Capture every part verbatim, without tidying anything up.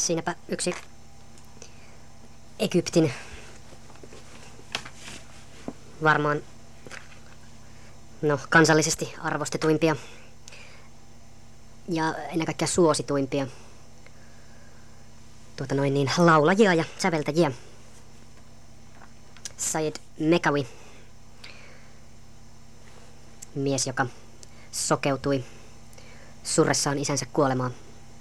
Siinäpä yksi Egyptin varmaan no, kansallisesti arvostetuimpia ja ennen kaikkea suosituimpia tuota noin niin, laulajia ja säveltäjiä. Said Mekawi, mies, joka sokeutui surressaan isänsä kuolemaan.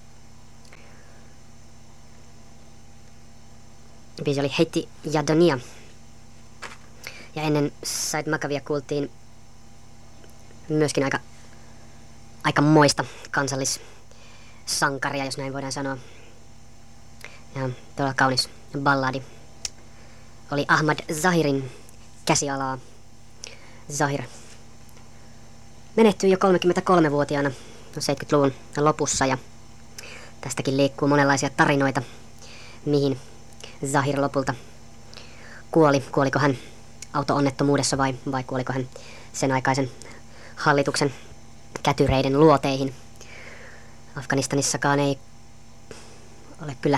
Biisi oli Heitti ja Donia. Ja ennen Said Mekawia kuultiin myöskin aika, aika moista kansallissankaria, jos näin voidaan sanoa. Ja todella kaunis balladi oli Ahmad Zahirin käsialaa. Zahir menehtyi jo kolmekymmentäkolmevuotiaana seitsemänkymmentäluvun lopussa ja tästäkin liikkuu monenlaisia tarinoita, mihin Zahir lopulta kuoli. Kuoliko hän auto-onnettomuudessa vai, vai kuoliko hän sen aikaisen hallituksen kätyreiden luoteihin. Afganistanissakaan ei ole kyllä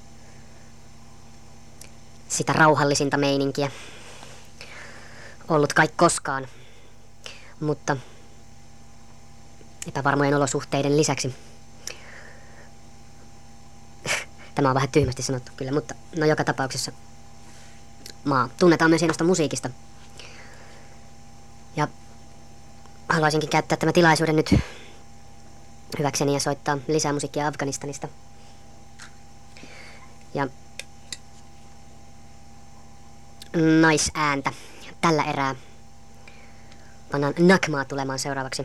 sitä rauhallisinta meininkiä ollut kai koskaan, mutta epävarmojen olosuhteiden lisäksi. Tämä on vähän tyhmästi sanottu kyllä, mutta no joka tapauksessa maa tunnetaan myös hienosta musiikista. Ja haluaisinkin käyttää tämän tilaisuuden nyt hyväkseni ja soittaa lisää musiikkia Afganistanista. Ja naisääntä tällä erää pannaan Nakmaa tulemaan seuraavaksi.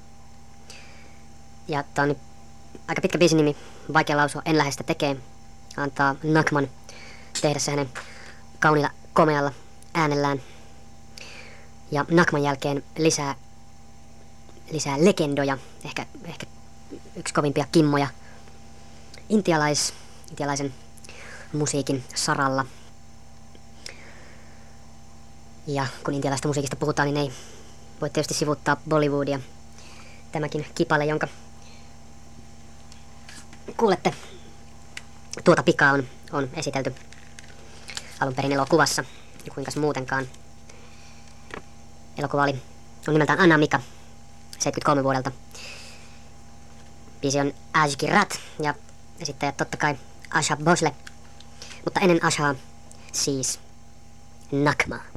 Ja tää on nyt aika pitkä biisin nimi, vaikea lausua, en lähde sitä tekee. Antaa Nakman tehdä se hänen kauniilla, komealla äänellään. Ja Nakman jälkeen lisää, lisää legendoja, ehkä, ehkä yksi kovimpia kimmoja intialais, intialaisen musiikin saralla. Ja kun intialaista musiikista puhutaan, niin ei voi tietysti sivuuttaa Bollywoodia. Tämäkin kipale, jonka kuulette tuota pikaa on, on esitelty alun perin elokuvassa, ja kuinkas muutenkaan. Elokuva oli, on nimeltään Anamika, seitsemänkymmentäkolme vuodelta. Biisi on Ashki Rat, ja esittäjät totta kai Asha Bhosle. Mutta ennen Ashaa siis Nakma.